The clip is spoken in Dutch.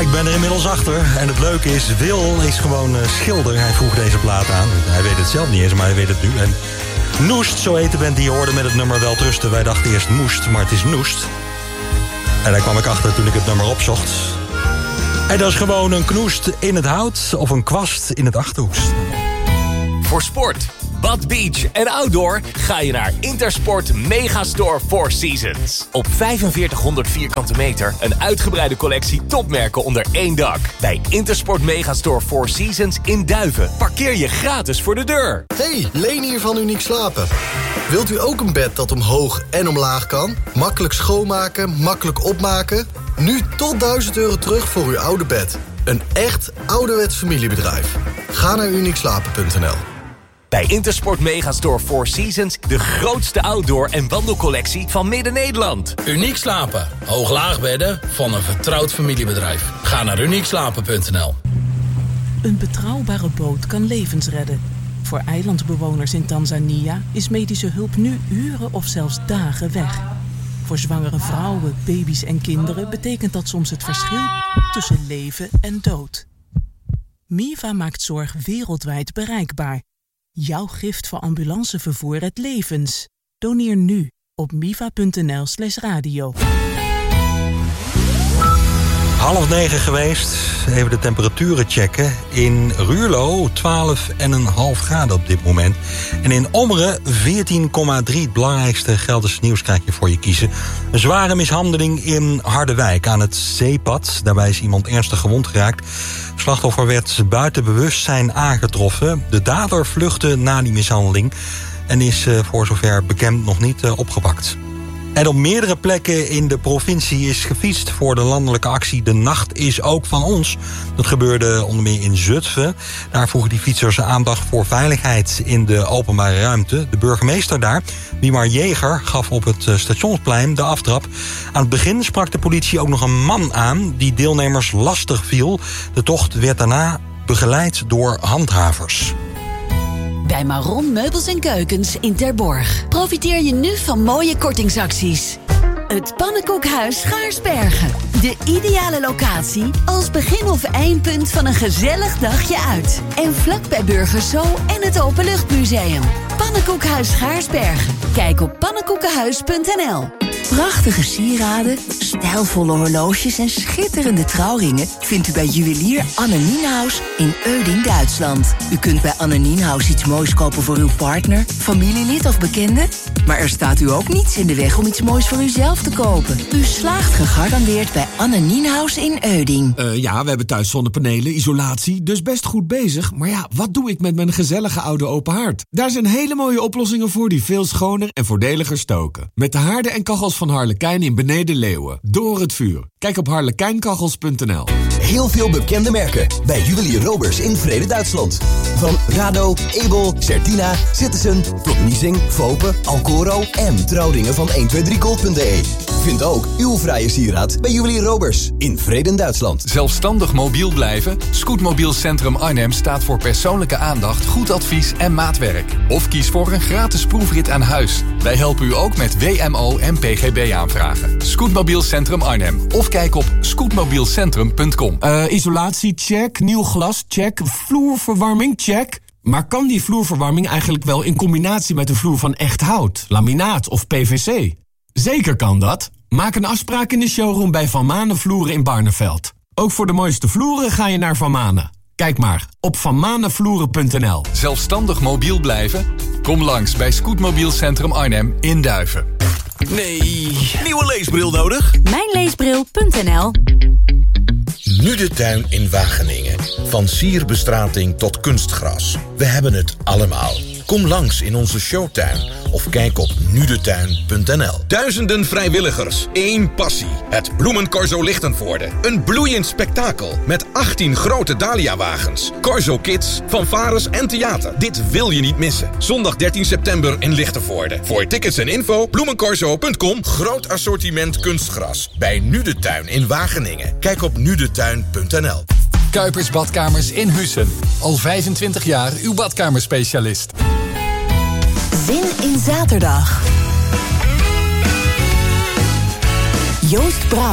Ik ben er inmiddels achter. En het leuke is, Wil is gewoon schilder. Hij vroeg deze plaat aan. Hij weet het zelf niet eens, maar hij weet het nu. En Noest, zo heet de band die je hoorde met het nummer Welterusten. Wij dachten eerst Moest, maar het is Noest. En daar kwam ik achter toen ik het nummer opzocht. En dat is gewoon een knoest in het hout of een kwast in het Achterhoeks. Voor sport, bad, beach en outdoor ga je naar Intersport Megastore Four Seasons. Op 4500 vierkante meter een uitgebreide collectie topmerken onder één dak. Bij Intersport Megastore Four Seasons in Duiven parkeer je gratis voor de deur. Hey, Leen hier van Uniek Slapen. Wilt u ook een bed dat omhoog en omlaag kan? Makkelijk schoonmaken, makkelijk opmaken? Nu tot €1000 terug voor uw oude bed. Een echt ouderwets familiebedrijf. Ga naar uniekslapen.nl. Bij Intersport Megastore Four Seasons de grootste outdoor- en wandelcollectie van Midden-Nederland. Uniek Slapen. Hoog-laag bedden van een vertrouwd familiebedrijf. Ga naar uniekslapen.nl. Een betrouwbare boot kan levens redden. Voor eilandbewoners in Tanzania is medische hulp nu uren of zelfs dagen weg. Voor zwangere vrouwen, baby's en kinderen betekent dat soms het verschil tussen leven en dood. MIVA maakt zorg wereldwijd bereikbaar. Jouw gift voor ambulancevervoer redt levens. Doneer nu op miva.nl/radio. 8:30 geweest. Even de temperaturen checken. In Ruurlo 12,5 graden op dit moment. En in Ommeren 14,3. Het belangrijkste Gelderse nieuws krijg je voor je kiezen. Een zware mishandeling in Harderwijk aan het zeepad. Daarbij is iemand ernstig gewond geraakt. Het slachtoffer werd buiten bewustzijn aangetroffen. De dader vluchtte na die mishandeling en is voor zover bekend nog niet opgepakt. En op meerdere plekken in de provincie is gefietst voor de landelijke actie De Nacht is ook van ons. Dat gebeurde onder meer in Zutphen. Daar vroegen die fietsers aandacht voor veiligheid in de openbare ruimte. De burgemeester daar, Wiemar Jeger, gaf op het stationsplein de aftrap. Aan het begin sprak de politie ook nog een man aan die deelnemers lastig viel. De tocht werd daarna begeleid door handhavers. Bij Maron Meubels en Keukens in Terborg profiteer je nu van mooie kortingsacties. Het Pannenkoekhuis Schaarsbergen. De ideale locatie als begin- of eindpunt van een gezellig dagje uit. En vlak bij Burgers Zoo en het Openluchtmuseum. Pannenkoekhuis Schaarsbergen. Kijk op pannenkoekenhuis.nl. Prachtige sieraden, stijlvolle horloges en schitterende trouwringen vindt u bij juwelier Anne Nienhuis in Euding, Duitsland. U kunt bij Anne Nienhuis iets moois kopen voor uw partner, familielid of bekende. Maar er staat u ook niets in de weg om iets moois voor uzelf te kopen. U slaagt gegarandeerd bij Anne Nienhuis in Euding. Ja, we hebben thuis zonnepanelen, isolatie, dus best goed bezig. Maar ja, wat doe ik met mijn gezellige oude open haard? Daar zijn hele mooie oplossingen voor die veel schoner en voordeliger stoken. Met de haarden en kachels van Harlekijn in Beneden Leeuwen. Door het vuur. Kijk op harlekijnkachels.nl. Heel veel bekende merken bij Juwelier Roberts in Vrede, Duitsland. Van Rado, Ebel, Certina, Citizen, tot Niesing, Vopen, Alcoro en trouwringen van 123gold.de. Vind ook uw vrije sieraad bij Juwelier Roberts in Vreden, Duitsland. Zelfstandig mobiel blijven? Scootmobiel Centrum Arnhem staat voor persoonlijke aandacht, goed advies en maatwerk. Of kies voor een gratis proefrit aan huis. Wij helpen u ook met WMO en PGB aanvragen. Scootmobiel Centrum Arnhem. Of kijk op scootmobielcentrum.com. Isolatie, check. Nieuw glas, check. Vloerverwarming, check. Maar kan die vloerverwarming eigenlijk wel in combinatie met een vloer van echt hout, laminaat of PVC? Zeker kan dat. Maak een afspraak in de showroom bij Van Manen Vloeren in Barneveld. Ook voor de mooiste vloeren ga je naar Van Manen. Kijk maar op vanmanenvloeren.nl. Zelfstandig mobiel blijven? Kom langs bij Scootmobiel Centrum Arnhem in Duiven. Nee, nieuwe leesbril nodig? Mijnleesbril.nl. Nu de tuin in Wageningen. Van sierbestrating tot kunstgras. We hebben het allemaal. Kom langs in onze showtuin of kijk op nudetuin.nl. Duizenden vrijwilligers, één passie. Het Bloemencorso Lichtenvoorde. Een bloeiend spektakel met 18 grote Dahlia-wagens. Corso Kids, fanfares en theater. Dit wil je niet missen. Zondag 13 september in Lichtenvoorde. Voor tickets en info bloemencorso.com. Groot assortiment kunstgras bij Nudetuin in Wageningen. Kijk op nudetuin.nl. Kuipers Badkamers in Huissen. Al 25 jaar uw badkamerspecialist. Zin in zaterdag. Joost Brouw.